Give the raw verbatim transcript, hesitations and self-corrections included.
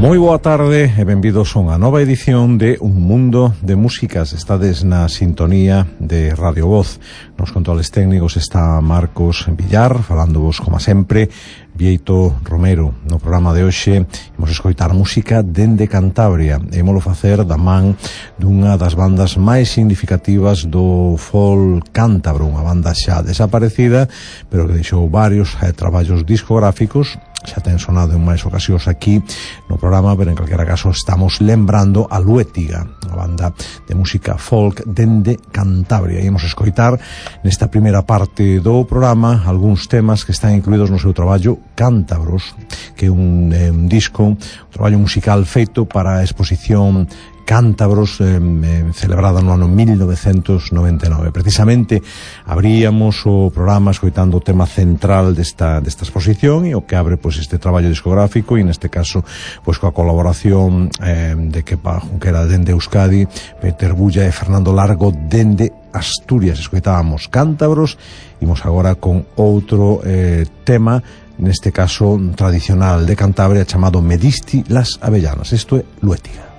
Moi boa tarde e benvidos a unha nova edición de Un Mundo de Músicas. Estades na sintonía de Radio Voz. Nos controles técnicos está Marcos Villar, falándovos, como sempre, Bieito Romero. No programa de hoxe imos escoitar música dende Cantabria e imolo facer da man dunha das bandas máis significativas do folk cántabro, unha banda xa desaparecida, pero que deixou varios eh, traballos discográficos. Xa ten sonado en máis ocasións aquí no programa, pero en calquera caso estamos lembrando a Luétiga, unha banda de música folk dende Cantabria. E imos escoitar nesta primeira parte do programa algúns temas que están incluídos no seu traballo Cántabros, que é un, eh, un disco, un traballo musical feito para a exposición Cántabros, eh, eh, celebrada no ano mil novecentos noventa e nove. Precisamente abríamos o programa escoitando o tema central desta, desta exposición e o que abre pois este traballo discográfico, e neste caso pois coa colaboración eh, de Kepa Junquera dende Euskadi, Peter Bulla e Fernando Largo dende Asturias. Escoitábamos Cántabros, imos agora con outro eh, tema, neste caso tradicional de Cantabria, chamado Me disti las avellanas. Isto é Luétiga.